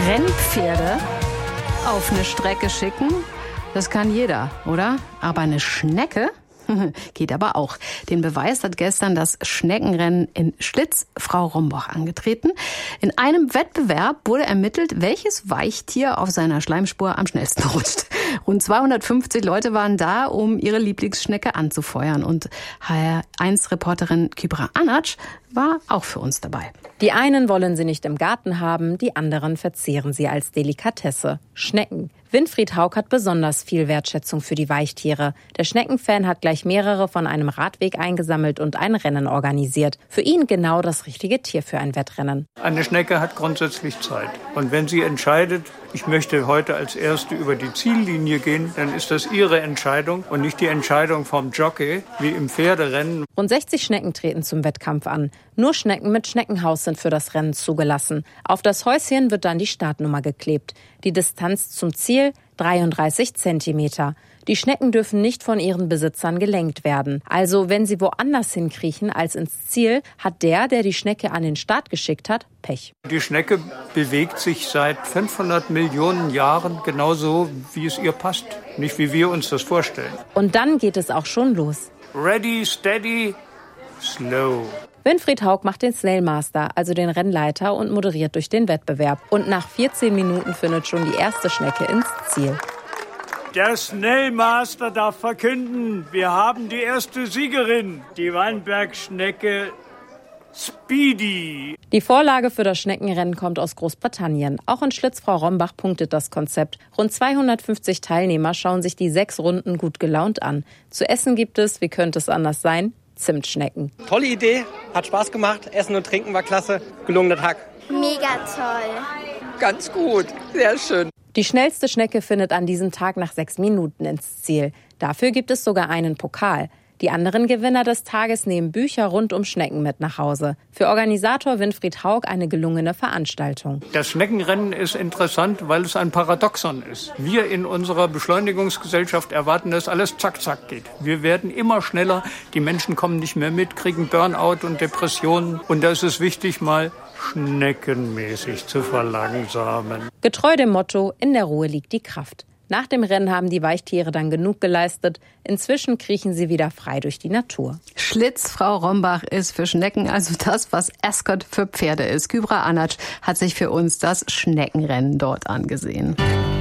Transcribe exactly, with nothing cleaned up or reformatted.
Rennpferde auf eine Strecke schicken, das kann jeder, oder? Aber eine Schnecke geht aber auch. Den Beweis hat gestern das Schneckenrennen in Schlitz Frau Rombach angetreten. In einem Wettbewerb wurde ermittelt, welches Weichtier auf seiner Schleimspur am schnellsten rutscht. Rund zweihundertfünfzig Leute waren da, um ihre Lieblingsschnecke anzufeuern. Und H R eins Reporterin Kübra Anac war auch für uns dabei. Die einen wollen sie nicht im Garten haben, die anderen verzehren sie als Delikatesse. Schnecken. Winfried Haug hat besonders viel Wertschätzung für die Weichtiere. Der Schneckenfan hat gleich mehrere von einem Radweg eingesammelt und ein Rennen organisiert. Für ihn genau das richtige Tier für ein Wettrennen. Eine Schnecke hat grundsätzlich Zeit. Und wenn sie entscheidet, ich möchte heute als Erste über die Ziellinie gehen, dann ist das ihre Entscheidung und nicht die Entscheidung vom Jockey, wie im Pferderennen. Rund sechzig Schnecken treten zum Wettkampf an. Nur Schnecken mit Schneckenhaus sind für das Rennen zugelassen. Auf das Häuschen wird dann die Startnummer geklebt. Die Distanz zum Ziel dreiunddreißig Zentimeter. Die Schnecken dürfen nicht von ihren Besitzern gelenkt werden. Also wenn sie woanders hinkriechen als ins Ziel, hat der, der die Schnecke an den Start geschickt hat, Pech. Die Schnecke bewegt sich seit fünfhundert Millionen Jahren genauso, wie es ihr passt. Nicht wie wir uns das vorstellen. Und dann geht es auch schon los. Ready, steady, slow. Winfried Haug macht den Snailmaster, also den Rennleiter, und moderiert durch den Wettbewerb. Und nach vierzehn Minuten findet schon die erste Schnecke ins Ziel. Der Snailmaster darf verkünden, wir haben die erste Siegerin, die Weinbergschnecke Speedy. Die Vorlage für das Schneckenrennen kommt aus Großbritannien. Auch in Schlitz Frau Rombach punktet das Konzept. Rund zweihundertfünfzig Teilnehmer schauen sich die sechs Runden gut gelaunt an. Zu essen gibt es, wie könnte es anders sein, Zimtschnecken. Tolle Idee, hat Spaß gemacht, Essen und Trinken war klasse, gelungener Tag. Mega toll. Ganz gut, sehr schön. Die schnellste Schnecke findet an diesem Tag nach sechs Minuten ins Ziel. Dafür gibt es sogar einen Pokal. Die anderen Gewinner des Tages nehmen Bücher rund um Schnecken mit nach Hause. Für Organisator Winfried Haug eine gelungene Veranstaltung. Das Schneckenrennen ist interessant, weil es ein Paradoxon ist. Wir in unserer Beschleunigungsgesellschaft erwarten, dass alles zack, zack geht. Wir werden immer schneller, die Menschen kommen nicht mehr mit, kriegen Burnout und Depressionen. Und da ist es wichtig, mal schneckenmäßig zu verlangsamen. Getreu dem Motto, in der Ruhe liegt die Kraft. Nach dem Rennen haben die Weichtiere dann genug geleistet. Inzwischen kriechen sie wieder frei durch die Natur. Schlitz Frau Rombach ist für Schnecken also das, was Ascot für Pferde ist. Kübra Anac hat sich für uns das Schneckenrennen dort angesehen.